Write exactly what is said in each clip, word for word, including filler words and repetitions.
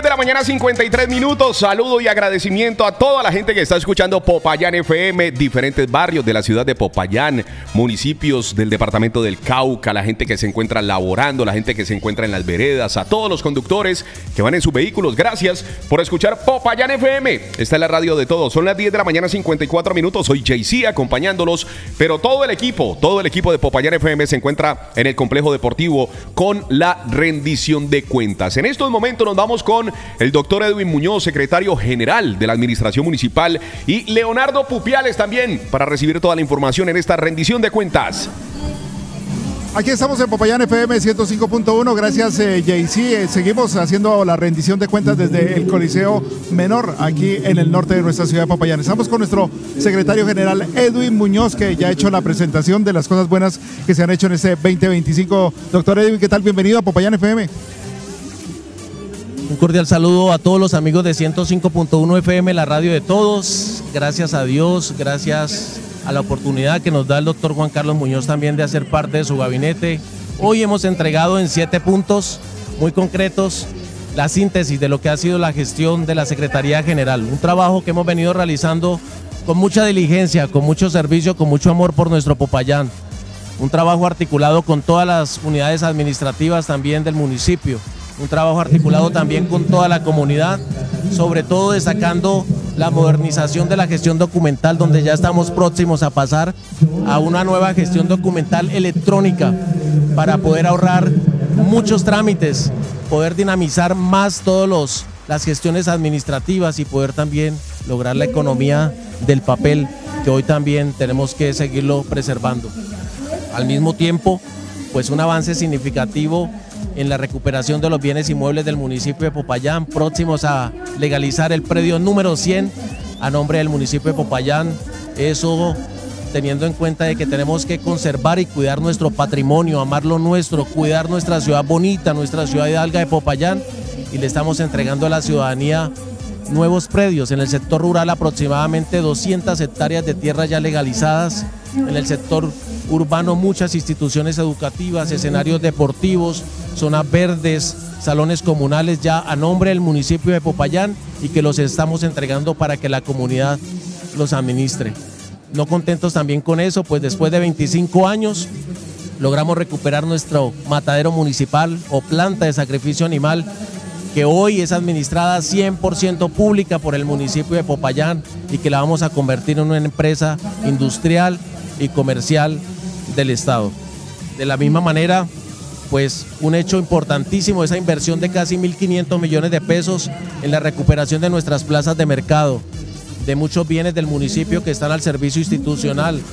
De la mañana, cincuenta y tres minutos. Saludo y agradecimiento a toda la gente que está escuchando Popayán F M, diferentes barrios de la ciudad de Popayán, municipios del departamento del Cauca, la gente que se encuentra laborando, la gente que se encuentra en las veredas, a todos los conductores que van en sus vehículos. Gracias por escuchar Popayán F M. Esta es la radio de todos. Son las diez de la mañana, cincuenta y cuatro minutos. Soy Jay Z acompañándolos, pero todo el equipo, todo el equipo de Popayán F M se encuentra en el complejo deportivo con la rendición de cuentas. En estos momentos nos vamos con el doctor Edwin Muñoz, secretario general de la Administración Municipal, y Leonardo Pupiales también, para recibir toda la información en esta rendición de cuentas. Aquí estamos en Popayán F M ciento cinco punto uno, gracias eh, Jay Z. Eh, seguimos haciendo la rendición de cuentas desde el Coliseo Menor, aquí en el norte de nuestra ciudad de Popayán. Estamos con nuestro secretario general Edwin Muñoz, que ya ha hecho la presentación de las cosas buenas que se han hecho en este veinte veinticinco. Doctor Edwin, ¿qué tal? Bienvenido a Popayán F M. Un cordial saludo a todos los amigos de ciento cinco punto uno F M, la radio de todos. Gracias a Dios, gracias a la oportunidad que nos da el doctor Juan Carlos Muñoz también de hacer parte de su gabinete. Hoy hemos entregado en siete puntos muy concretos la síntesis de lo que ha sido la gestión de la Secretaría General. Un trabajo que hemos venido realizando con mucha diligencia, con mucho servicio, con mucho amor por nuestro Popayán. Un trabajo articulado con todas las unidades administrativas también del municipio. Un trabajo articulado también con toda la comunidad, sobre todo destacando la modernización de la gestión documental, donde ya estamos próximos a pasar a una nueva gestión documental electrónica para poder ahorrar muchos trámites, poder dinamizar más todas las gestiones administrativas y poder también lograr la economía del papel, que hoy también tenemos que seguirlo preservando. Al mismo tiempo, pues un avance significativo en la recuperación de los bienes inmuebles del municipio de Popayán, próximos a legalizar el predio número cien a nombre del municipio de Popayán. Eso teniendo en cuenta de que tenemos que conservar y cuidar nuestro patrimonio, amar lo nuestro, cuidar nuestra ciudad bonita, nuestra ciudad hidalga de Popayán, y le estamos entregando a la ciudadanía nuevos predios. En el sector rural aproximadamente doscientas hectáreas de tierra ya legalizadas, en el sector urbano muchas instituciones educativas, escenarios deportivos, zonas verdes, salones comunales ya a nombre del municipio de Popayán, y que los estamos entregando para que la comunidad los administre. No contentos también con eso, pues después de veinticinco años logramos recuperar nuestro matadero municipal o planta de sacrificio animal, que hoy es administrada cien por ciento pública por el municipio de Popayán, y que la vamos a convertir en una empresa industrial y comercial del Estado. De la misma manera, pues un hecho importantísimo, esa inversión de casi mil quinientos millones de pesos en la recuperación de nuestras plazas de mercado, de muchos bienes del municipio que están al servicio institucional,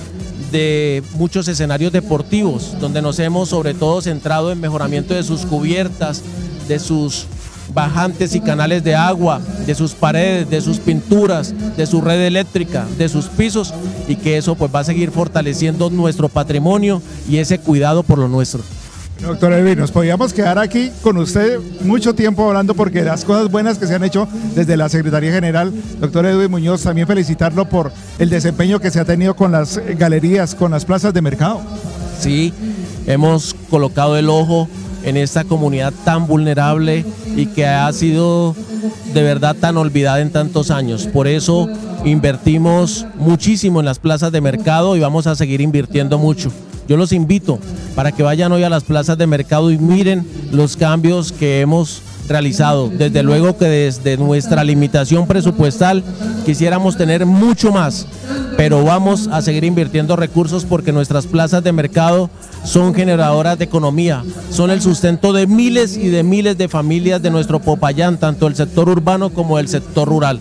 de muchos escenarios deportivos, donde nos hemos sobre todo centrado en mejoramiento de sus cubiertas, de sus bajantes y canales de agua, de sus paredes, de sus pinturas, de su red eléctrica, de sus pisos, y que eso pues va a seguir fortaleciendo nuestro patrimonio y ese cuidado por lo nuestro. Doctor Edwin, nos podíamos quedar aquí con usted mucho tiempo hablando, porque las cosas buenas que se han hecho desde la Secretaría General. Doctor Edwin Muñoz, también felicitarlo por el desempeño que se ha tenido con las galerías, con las plazas de mercado. Sí, hemos colocado el ojo en esta comunidad tan vulnerable y que ha sido de verdad tan olvidada en tantos años. Por eso invertimos muchísimo en las plazas de mercado y vamos a seguir invirtiendo mucho. Yo los invito para que vayan hoy a las plazas de mercado y miren los cambios que hemos realizado. Desde luego que desde nuestra limitación presupuestal quisiéramos tener mucho más, pero vamos a seguir invirtiendo recursos, porque nuestras plazas de mercado son generadoras de economía, son el sustento de miles y de miles de familias de nuestro Popayán, tanto el sector urbano como el sector rural.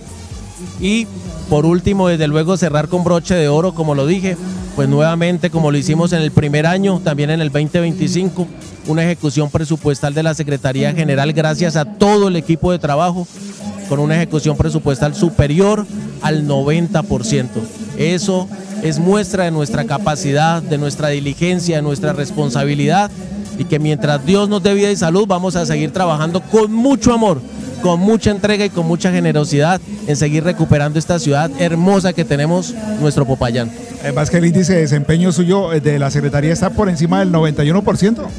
Y por último, desde luego, cerrar con broche de oro, como lo dije, pues nuevamente, como lo hicimos en el primer año, también en el veinte veinticinco, una ejecución presupuestal de la Secretaría General, gracias a todo el equipo de trabajo, con una ejecución presupuestal superior al noventa por ciento. Eso es muestra de nuestra capacidad, de nuestra diligencia, de nuestra responsabilidad, y que mientras Dios nos dé vida y salud, vamos a seguir trabajando con mucho amor, con mucha entrega y con mucha generosidad en seguir recuperando esta ciudad hermosa que tenemos, nuestro Popayán. Además que el índice de desempeño suyo de la Secretaría está por encima del noventa y uno por ciento.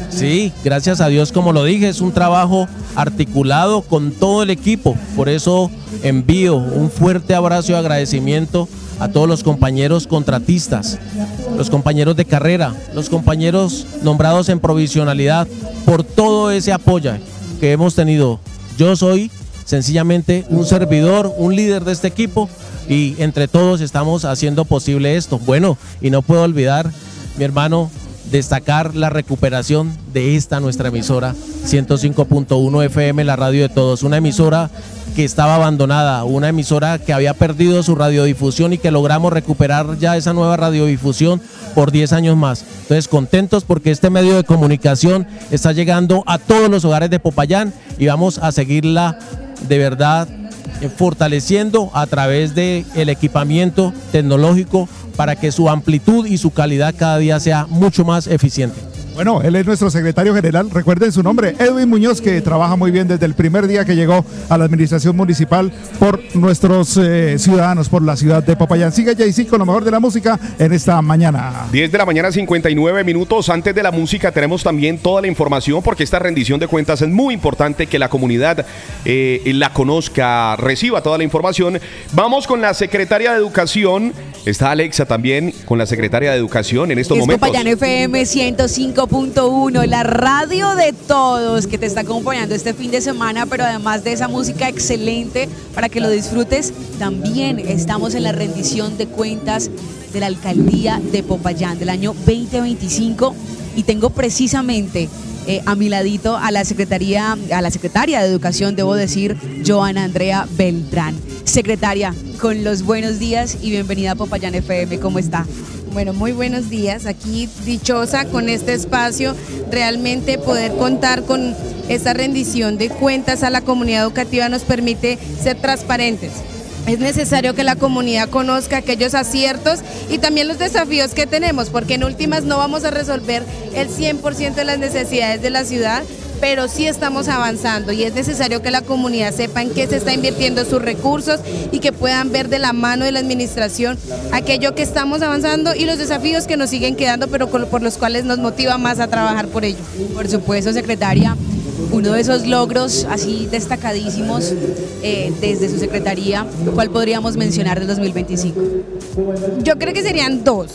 Sí, gracias a Dios, como lo dije, es un trabajo articulado con todo el equipo. Por eso envío un fuerte abrazo y agradecimiento a todos los compañeros contratistas, los compañeros de carrera, los compañeros nombrados en provisionalidad, por todo ese apoyo que hemos tenido. Yo soy sencillamente un servidor, un líder de este equipo, y entre todos estamos haciendo posible esto. Bueno, y no puedo olvidar, mi hermano, destacar la recuperación de esta nuestra emisora ciento cinco punto uno F M, la radio de todos, una emisora que estaba abandonada, una emisora que había perdido su radiodifusión y que logramos recuperar ya esa nueva radiodifusión por diez años más. Entonces, contentos porque este medio de comunicación está llegando a todos los hogares de Popayán y vamos a seguirla de verdad fortaleciendo a través del equipamiento tecnológico para que su amplitud y su calidad cada día sea mucho más eficiente. Bueno, él es nuestro secretario general, recuerden su nombre, Edwin Muñoz, que trabaja muy bien desde el primer día que llegó a la administración municipal por nuestros eh, ciudadanos, por la ciudad de Popayán. Sigue Jay-Z con lo mejor de la música en esta mañana. diez de la mañana, cincuenta y nueve minutos. Antes de la música tenemos también toda la información, porque esta rendición de cuentas es muy importante que la comunidad eh, la conozca, reciba toda la información. Vamos con la secretaria de Educación. Está Alexa también con la secretaria de Educación en estos es momentos. Popayán F M ciento cinco punto uno, la radio de todos, que te está acompañando este fin de semana, pero además de esa música excelente para que lo disfrutes, también estamos en la rendición de cuentas de la alcaldía de Popayán del año veinte veinticinco, y tengo precisamente eh, a mi ladito a la secretaría, a la secretaria de Educación, debo decir, Joana Andrea Beltrán. Secretaria, con los buenos días y bienvenida a Popayán F M, ¿cómo está? Bueno, muy buenos días, aquí dichosa con este espacio, realmente poder contar con esta rendición de cuentas a la comunidad educativa nos permite ser transparentes. Es necesario que la comunidad conozca aquellos aciertos y también los desafíos que tenemos, porque en últimas no vamos a resolver el cien por ciento de las necesidades de la ciudad, pero sí estamos avanzando y es necesario que la comunidad sepa en qué se está invirtiendo sus recursos y que puedan ver de la mano de la administración aquello que estamos avanzando y los desafíos que nos siguen quedando, pero por los cuales nos motiva más a trabajar por ello. Por supuesto, secretaria. Uno de esos logros así destacadísimos eh, desde su secretaría, ¿cuál podríamos mencionar del dos mil veinticinco? Yo creo que serían dos.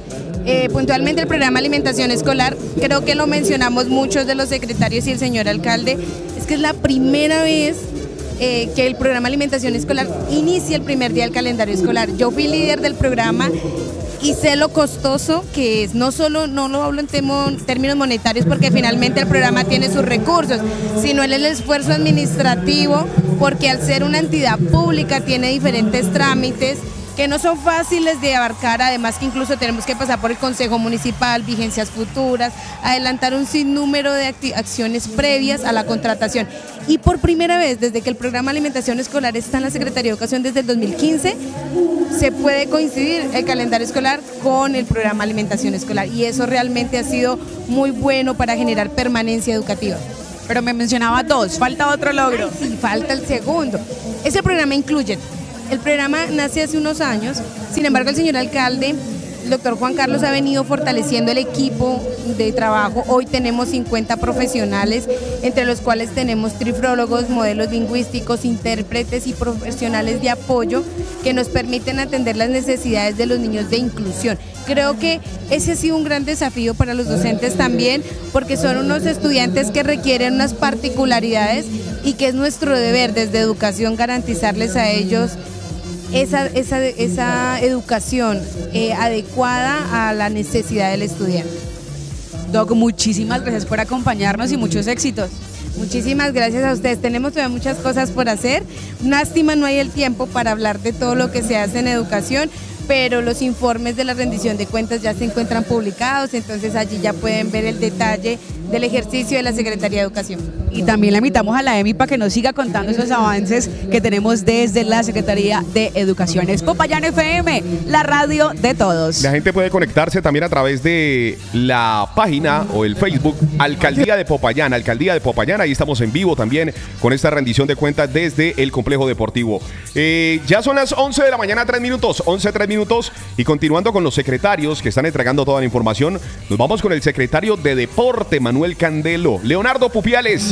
Eh, puntualmente el programa Alimentación Escolar, creo que lo mencionamos muchos de los secretarios y el señor alcalde, es que es la primera vez eh, que el programa Alimentación Escolar inicia el primer día del calendario escolar. Yo fui líder del programa y sé lo costoso que es, no solo, no lo hablo en temo, términos monetarios porque finalmente el programa tiene sus recursos, sino en el esfuerzo administrativo, porque al ser una entidad pública tiene diferentes trámites que no son fáciles de abarcar, además que incluso tenemos que pasar por el Consejo Municipal, vigencias futuras, adelantar un sinnúmero de acciones previas a la contratación. Y por primera vez, desde que el programa Alimentación Escolar está en la Secretaría de Educación desde el dos mil quince, se puede coincidir el calendario escolar con el programa Alimentación Escolar y eso realmente ha sido muy bueno para generar permanencia educativa. Pero me mencionaba dos, falta otro logro. Ay, sí, falta el segundo. Ese programa incluye. El programa nace hace unos años, sin embargo el señor alcalde, el doctor Juan Carlos, ha venido fortaleciendo el equipo de trabajo. Hoy tenemos cincuenta profesionales, entre los cuales tenemos trifrólogos, modelos lingüísticos, intérpretes y profesionales de apoyo que nos permiten atender las necesidades de los niños de inclusión. Creo que ese ha sido un gran desafío para los docentes también, porque son unos estudiantes que requieren unas particularidades y que es nuestro deber desde educación garantizarles a ellos Esa, esa, esa educación eh, adecuada a la necesidad del estudiante. Doc, muchísimas gracias por acompañarnos y muchos éxitos. Muchísimas gracias a ustedes. Tenemos todavía muchas cosas por hacer. Lástima, no hay el tiempo para hablar de todo lo que se hace en educación, pero los informes de la rendición de cuentas ya se encuentran publicados, entonces allí ya pueden ver el detalle del ejercicio de la Secretaría de Educación. Y también le invitamos a la E M I para que nos siga contando esos avances que tenemos desde la Secretaría de Educación. Es Popayán F M, la radio de todos. La gente puede conectarse también a través de la página o el Facebook Alcaldía de Popayán, Alcaldía de Popayán. Ahí estamos en vivo también con esta rendición de cuentas desde el complejo deportivo. Eh, ya son las once de la mañana, tres minutos, once, tres minutos. Y continuando con los secretarios que están entregando toda la información, nos vamos con el secretario de Deporte, Manuel Manuel Candelo. Leonardo Pupiales.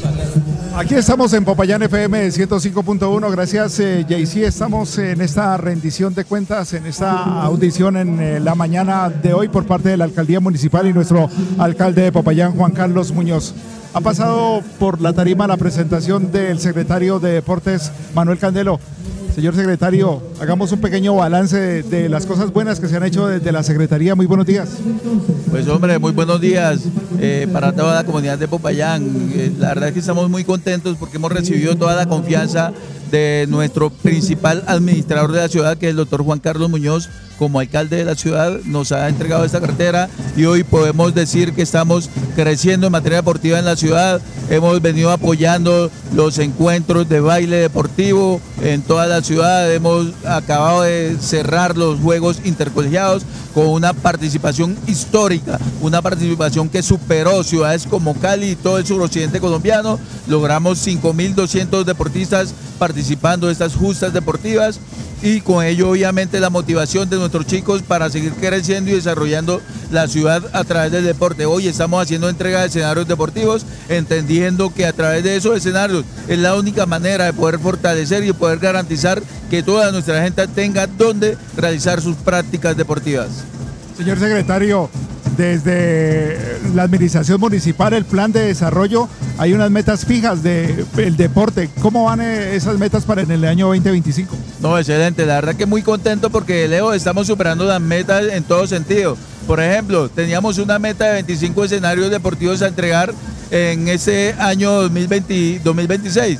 Aquí estamos en Popayán F M ciento cinco punto uno. Gracias, eh, Jaycee. Estamos en esta rendición de cuentas, en esta audición en eh, la mañana de hoy por parte de la Alcaldía Municipal y nuestro alcalde de Popayán, Juan Carlos Muñoz. Ha pasado por la tarima la presentación del secretario de Deportes, Manuel Candelo. Señor secretario, hagamos un pequeño balance de, de las cosas buenas que se han hecho desde la Secretaría. Muy buenos días. Pues hombre, muy buenos días eh, para toda la comunidad de Popayán. Eh, la verdad es que estamos muy contentos porque hemos recibido toda la confianza de nuestro principal administrador de la ciudad, que es el doctor Juan Carlos Muñoz. Como alcalde de la ciudad nos ha entregado esta cartera y hoy podemos decir que estamos creciendo en materia deportiva en la ciudad. Hemos venido apoyando los encuentros de baile deportivo en toda la ciudad. Hemos acabado de cerrar los juegos intercolegiados con una participación histórica, una participación que superó ciudades como Cali y todo el suroccidente colombiano. Logramos cinco mil doscientos deportistas participando de estas justas deportivas y con ello obviamente la motivación de nuestros chicos para seguir creciendo y desarrollando la ciudad a través del deporte. Hoy estamos haciendo entrega de escenarios deportivos, entendiendo que a través de esos escenarios es la única manera de poder fortalecer y poder garantizar que toda nuestra gente tenga donde realizar sus prácticas deportivas. Señor secretario, desde la administración municipal, el plan de desarrollo, hay unas metas fijas del deporte. ¿Cómo van esas metas para en el año veinte veinticinco? No, excelente, la verdad que muy contento porque Leo, estamos superando las metas en todo sentido. Por ejemplo, teníamos una meta de veinticinco escenarios deportivos a entregar en ese año dos mil veinte, dos mil veintiséis.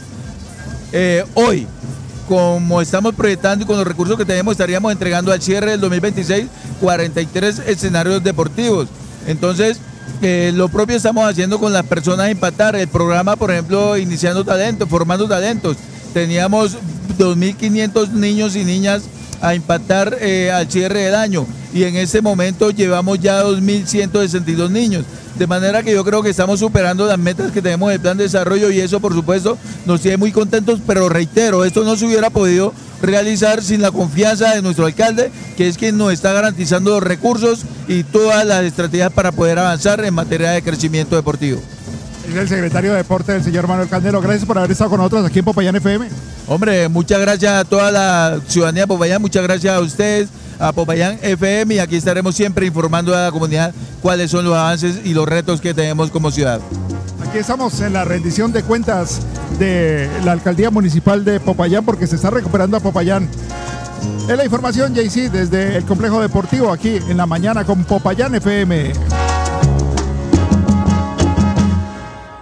Eh, hoy, como estamos proyectando y con los recursos que tenemos, estaríamos entregando al cierre del dos mil veintiséis cuarenta y tres escenarios deportivos. Entonces, eh, lo propio estamos haciendo con las personas a impactar. El programa, por ejemplo, Iniciando Talentos, Formando Talentos. Teníamos dos mil quinientos niños y niñas a impactar eh, al cierre del año y en este momento llevamos ya dos mil ciento sesenta y dos niños. De manera que yo creo que estamos superando las metas que tenemos en el plan de desarrollo y eso por supuesto nos tiene muy contentos, pero reitero, esto no se hubiera podido realizar sin la confianza de nuestro alcalde, que es quien nos está garantizando los recursos y todas las estrategias para poder avanzar en materia de crecimiento deportivo. Es el secretario de Deportes, el señor Manuel Candelo. Gracias por haber estado con nosotros aquí en Popayán F M. Hombre, muchas gracias a toda la ciudadanía de Popayán, muchas gracias a ustedes, a Popayán F M, y aquí estaremos siempre informando a la comunidad cuáles son los avances y los retos que tenemos como ciudad. Aquí estamos en la rendición de cuentas de la Alcaldía Municipal de Popayán porque se está recuperando a Popayán. Es la información, Jaycee, desde el complejo deportivo aquí en la mañana con Popayán F M.